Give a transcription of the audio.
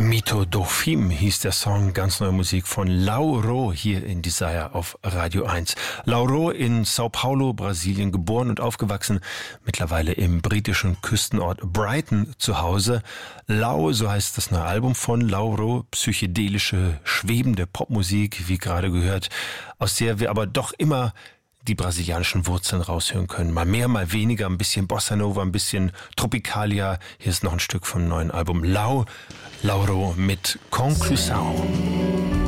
Mito do Fim hieß der Song, ganz neue Musik von Lauro hier in Desire auf Radio 1. Lauro in Sao Paulo, Brasilien, geboren und aufgewachsen, mittlerweile im britischen Küstenort Brighton zu Hause. Lau, so heißt das neue Album von Lauro, psychedelische, schwebende Popmusik, wie gerade gehört, aus der wir aber doch immer die brasilianischen Wurzeln raushören können. Mal mehr, mal weniger, ein bisschen Bossa Nova, ein bisschen Tropicalia. Hier ist noch ein Stück vom neuen Album Lauro mit Conclusão.